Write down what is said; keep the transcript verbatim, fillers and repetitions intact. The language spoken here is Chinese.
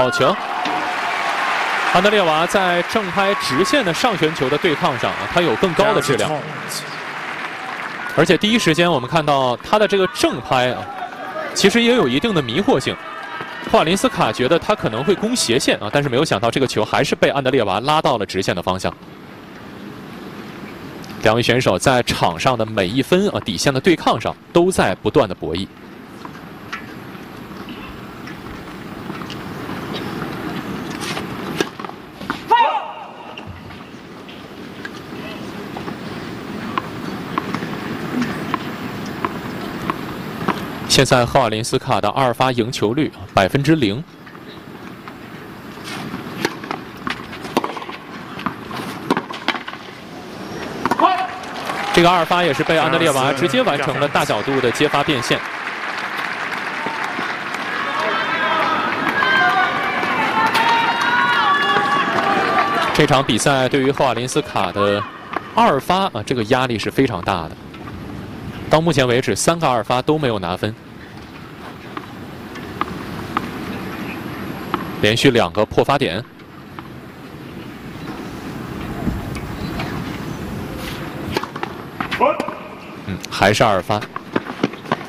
好球！安德烈娃在正拍直线的上旋球的对抗上啊，他有更高的质量，而且第一时间我们看到他的这个正拍啊，其实也有一定的迷惑性。霍瓦林斯卡觉得他可能会攻斜线啊，但是没有想到这个球还是被安德烈娃拉到了直线的方向。两位选手在场上的每一分啊底线的对抗上都在不断的博弈。 现在赫瓦林斯卡的二发赢球率百分之零。这个二发也是被安德烈娃直接完成了大角度的接发变现。这场比赛对于赫瓦林斯卡的二发啊，这个压力是非常大的。 到目前为止，三个二发都没有拿分，连续两个破发点。嗯，还是二发。